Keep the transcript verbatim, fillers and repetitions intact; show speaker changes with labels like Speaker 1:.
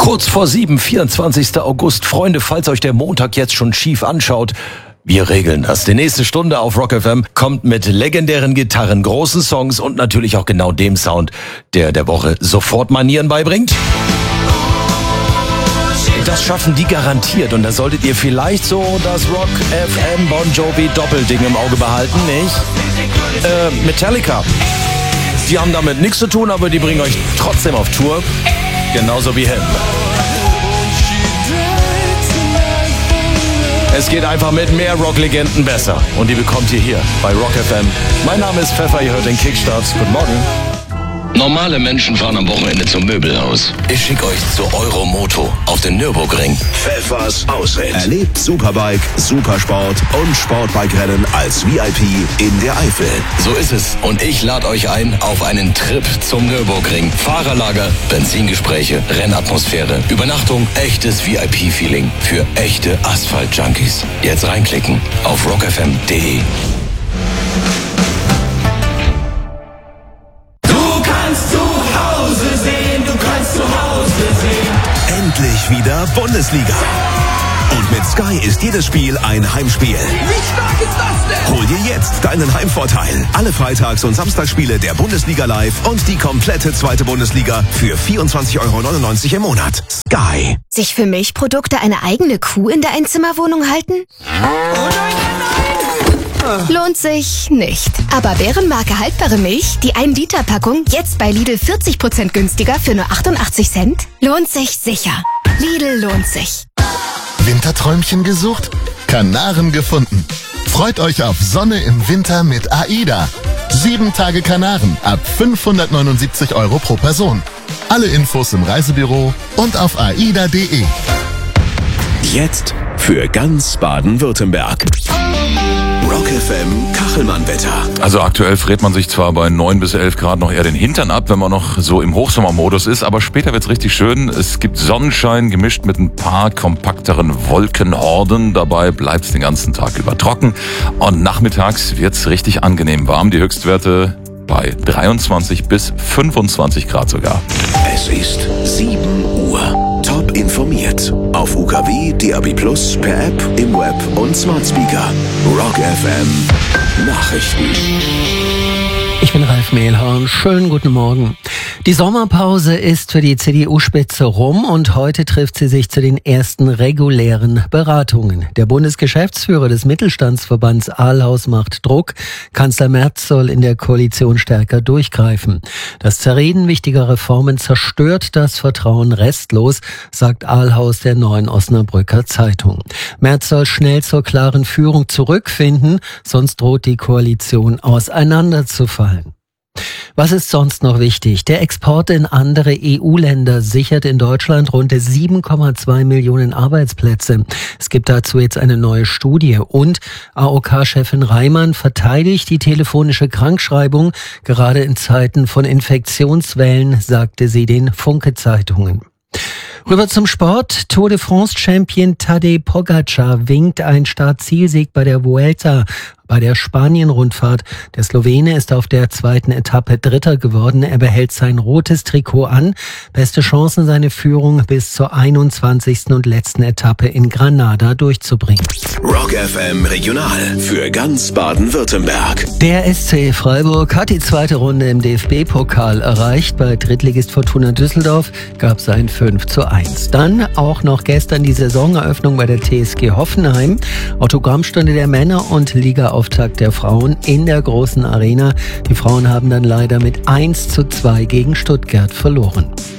Speaker 1: Kurz vor sieben, vierundzwanzigster August. Freunde, falls euch der Montag jetzt schon schief anschaut, wir regeln das. Die nächste Stunde auf Rock F M kommt mit legendären Gitarren, großen Songs und natürlich auch genau dem Sound, der der Woche sofort Manieren beibringt. Das schaffen die garantiert und da solltet ihr vielleicht so das Rock F M Bon Jovi Doppelding im Auge behalten, nicht? Äh, Metallica. Die haben damit nichts zu tun, aber die bringen euch trotzdem auf Tour. Genauso wie Him. Es geht einfach mit mehr Rock-Legenden besser. Und die bekommt ihr hier bei Rock F M. Mein Name ist Pfeffer, ihr hört den Kickstart. Guten Morgen.
Speaker 2: Normale Menschen fahren am Wochenende zum Möbelhaus. Ich schicke euch zu Euromoto auf den Nürburgring.
Speaker 3: Pfeffers Ausritt. Erlebt Superbike, Supersport und Sportbike-Rennen als V I P in der Eifel.
Speaker 2: So ist es. Und ich lade euch ein auf einen Trip zum Nürburgring. Fahrerlager, Benzingespräche, Rennatmosphäre, Übernachtung, echtes V I P-Feeling für echte Asphalt-Junkies. Jetzt reinklicken auf rock f m punkt d e.
Speaker 3: Endlich wieder Bundesliga. Und mit Sky ist jedes Spiel ein Heimspiel.
Speaker 4: Wie stark ist das denn?
Speaker 3: Hol dir jetzt deinen Heimvorteil. Alle Freitags- und Samstagsspiele der Bundesliga live und die komplette zweite Bundesliga für vierundzwanzig Euro neunundneunzig im Monat. Sky.
Speaker 5: Sich für Milchprodukte eine eigene Kuh in der Einzimmerwohnung halten?
Speaker 4: Oh nein, nein!
Speaker 5: Lohnt sich nicht. Aber Bärenmarke haltbare Milch, die ein Liter Packung, jetzt bei Lidl vierzig Prozent günstiger für nur achtundachtzig Cent? Lohnt sich sicher. Lidl lohnt sich.
Speaker 6: Winterträumchen gesucht? Kanaren gefunden. Freut euch auf Sonne im Winter mit AIDA. Sieben Tage Kanaren ab fünfhundertneunundsiebzig Euro pro Person. Alle Infos im Reisebüro und auf aida punkt de.
Speaker 3: Jetzt für ganz Baden-Württemberg. Rock F M Kachelmann-Wetter.
Speaker 7: Also aktuell friert man sich zwar bei neun bis elf Grad noch eher den Hintern ab, wenn man noch so im Hochsommermodus ist, aber später wird's richtig schön. Es gibt Sonnenschein gemischt mit ein paar kompakteren Wolkenhorden. Dabei bleibt's den ganzen Tag über trocken und nachmittags wird's richtig angenehm warm. Die Höchstwerte bei dreiundzwanzig bis fünfundzwanzig Grad sogar.
Speaker 3: Es ist sieben Uhr. Top informiert. Auf U K W, D A B plus, per App, im Web und Smart Speaker. Rock F M Nachrichten.
Speaker 8: Ich bin Ralf Mehlhorn. Schönen guten Morgen. Die Sommerpause ist für die C D U-Spitze rum und heute trifft sie sich zu den ersten regulären Beratungen. Der Bundesgeschäftsführer des Mittelstandsverbands Ahlhaus macht Druck. Kanzler Merz soll in der Koalition stärker durchgreifen. Das Zerreden wichtiger Reformen zerstört das Vertrauen restlos, sagt Ahlhaus der Neuen Osnabrücker Zeitung. Merz soll schnell zur klaren Führung zurückfinden, sonst droht die Koalition auseinanderzufallen. Was ist sonst noch wichtig? Der Export in andere E U-Länder sichert in Deutschland rund sieben Komma zwei Millionen Arbeitsplätze. Es gibt dazu jetzt eine neue Studie und A O K-Chefin Reimann verteidigt die telefonische Krankschreibung. Gerade in Zeiten von Infektionswellen, sagte sie den Funke-Zeitungen. Rüber zum Sport. Tour de France-Champion Tadej Pogačar winkt ein Start-Zielsieg bei der Vuelta. Bei der Spanien-Rundfahrt. Der Slowene ist auf der zweiten Etappe Dritter geworden. Er behält sein rotes Trikot an. Beste Chancen, seine Führung bis zur einundzwanzigsten und letzten Etappe in Granada durchzubringen.
Speaker 3: Rock F M Regional für ganz Baden-Württemberg.
Speaker 8: Der S C Freiburg hat die zweite Runde im D F B-Pokal erreicht. Bei Drittligist Fortuna Düsseldorf gab es ein fünf zu eins. Dann auch noch gestern die Saisoneröffnung bei der T S G Hoffenheim. Autogrammstunde der Männer und Liga Auftakt der Frauen in der großen Arena. Die Frauen haben dann leider mit eins zu zwei gegen Stuttgart verloren.